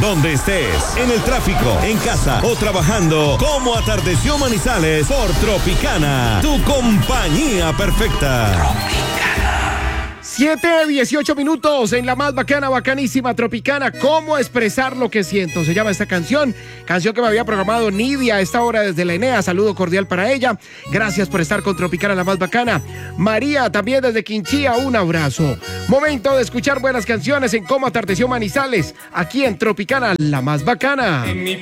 donde estés, en el tráfico, en casa o trabajando. Como atardeció Manizales por Tropicana, tu compañía perfecta. 7:18 minutos en la más bacana, bacanísima Tropicana. ¿Cómo expresar lo que siento? Se llama esta canción que me había programado Nidia a esta hora desde la Enea. Saludo cordial para ella. Gracias por estar con Tropicana, la más bacana. María, también desde Quinchía, un abrazo. Momento de escuchar buenas canciones en Cómo atardeció Manizales, aquí en Tropicana, la más bacana.